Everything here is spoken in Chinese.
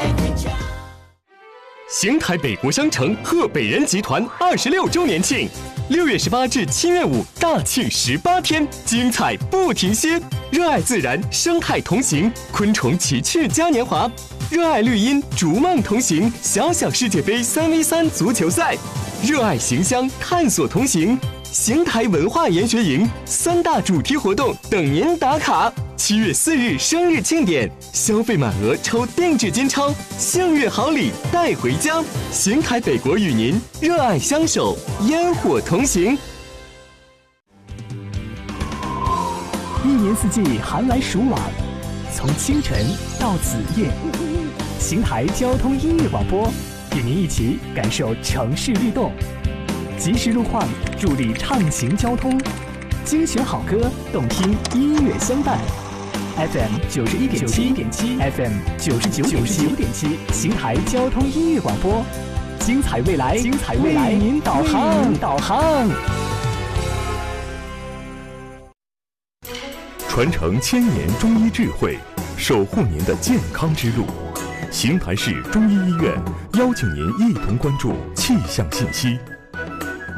邢台北国商城贺北人集团26周年庆，6月18至7月5大庆18天，精彩不停歇！热爱自然，生态同行，昆虫奇趣嘉年华；热爱绿荫，逐梦同行，小小世界杯3v3足球赛；热爱形象，探索同行。邢台文化研学营3大主题活动等您打卡。7月4日生日庆典，消费满额抽定制金钞，幸运好礼带回家。邢台北国与您热爱相守，烟火同行。 一年四季寒来暑往，从清晨到子夜，邢台交通音乐广播与您一起感受城市律动，及时路况，助力畅行交通，精选好歌，动听音乐相伴。FM 91.7 ，FM 99.7，邢台交通音乐广播，精彩未来，为您导航。 传承1000年中医智慧，守护您的健康之路。邢台市中医医院邀请您一同关注气象信息。